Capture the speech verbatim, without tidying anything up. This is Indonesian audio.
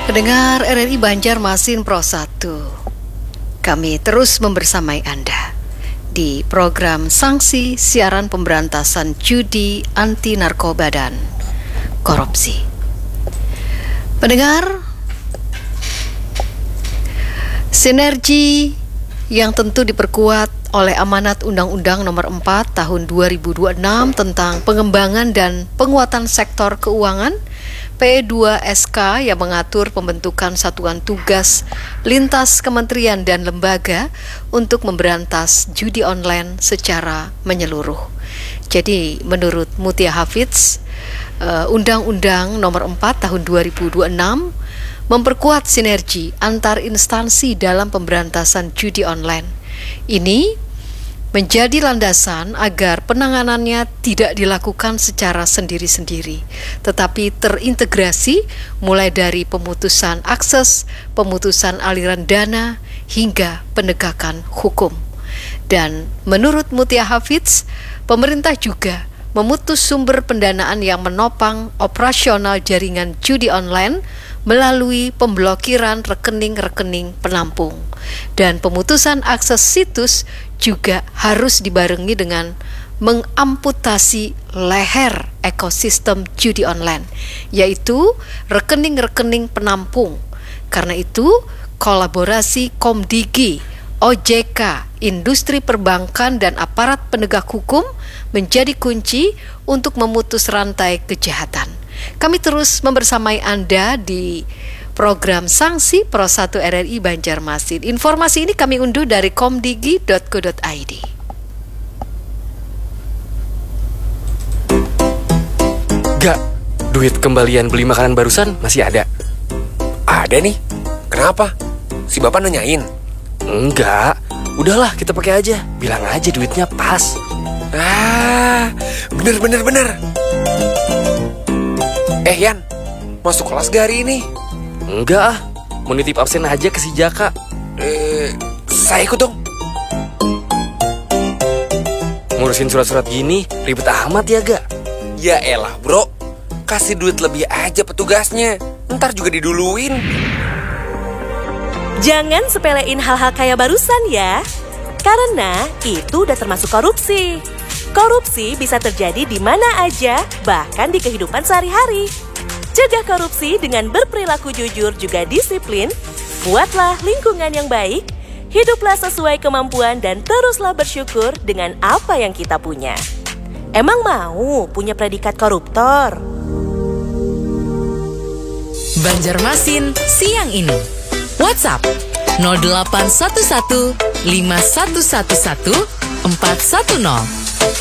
Pendengar R R I Banjarmasin Pro satu, kami terus membersamai Anda di program Sanksi Siaran Pemberantasan Judi Anti Narkoba dan Korupsi. Pendengar, sinergi yang tentu diperkuat oleh amanat Undang-Undang Nomor empat Tahun dua ribu dua puluh enam tentang pengembangan dan penguatan sektor keuangan, P dua S K yang mengatur pembentukan satuan tugas lintas kementerian dan lembaga untuk memberantas judi online secara menyeluruh. Jadi menurut Mutia Hafidz, uh, Undang-Undang Nomor empat Tahun dua ribu dua puluh enam memperkuat sinergi antar instansi dalam pemberantasan judi online. Ini menjadi landasan agar penanganannya tidak dilakukan secara sendiri-sendiri, tetapi terintegrasi mulai dari pemutusan akses, pemutusan aliran dana, hingga penegakan hukum. Dan menurut Mutia Hafidz, pemerintah juga memutus sumber pendanaan yang menopang operasional jaringan judi online melalui pemblokiran rekening-rekening penampung. Dan pemutusan akses situs juga harus dibarengi dengan mengamputasi leher ekosistem judi online, yaitu rekening-rekening penampung. Karena itu, kolaborasi Komdigi, O J K, industri perbankan dan aparat penegak hukum menjadi kunci untuk memutus rantai kejahatan. Kami terus membersamai Anda di program Sanksi Pro satu R R I Banjarmasin. Informasi ini kami unduh dari komdigi dot co dot i d. Gak, duit kembalian beli makanan barusan masih ada? Ada nih. Kenapa? Si bapak nanyain? Enggak, udahlah kita pakai aja. Bilang aja duitnya pas. Ah, bener bener bener. Eh Yan, masuk kelas gak hari ini? Enggak ah, mau nitip absen aja ke si Jaka. Eh, saya ikut dong. Ngurusin surat-surat gini ribet amat ya gak? Ya elah bro, kasih duit lebih aja petugasnya, ntar juga diduluin. Jangan sepelein hal-hal kayak barusan ya, karena itu udah termasuk korupsi. Korupsi bisa terjadi di mana aja, bahkan di kehidupan sehari-hari. Cegah korupsi dengan berperilaku jujur juga disiplin, buatlah lingkungan yang baik, hiduplah sesuai kemampuan dan teruslah bersyukur dengan apa yang kita punya. Emang mau punya predikat koruptor? Banjarmasin siang ini. WhatsApp nol delapan satu satu lima satu satu satu empat satu nol.